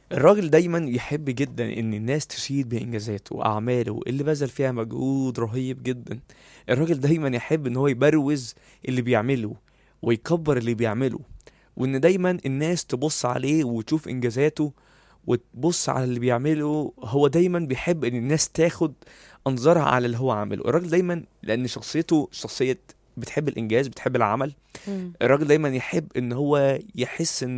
الراجل دايما يحب جدا ان الناس تشيد بانجازاته واعماله اللي بذل فيها مجهود رهيب جدا. الراجل دايما يحب ان هو يبروز اللي بيعمله ويكبر اللي بيعمله، وان دايما الناس تبص عليه وتشوف انجازاته وتبص على اللي بيعمله. هو دايما بيحب ان الناس تاخد انظارها على اللي هو عامله. الراجل دايما لان شخصيته شخصية بتحب الانجاز، بتحب العمل. مم. الراجل دايما يحب ان هو يحس ان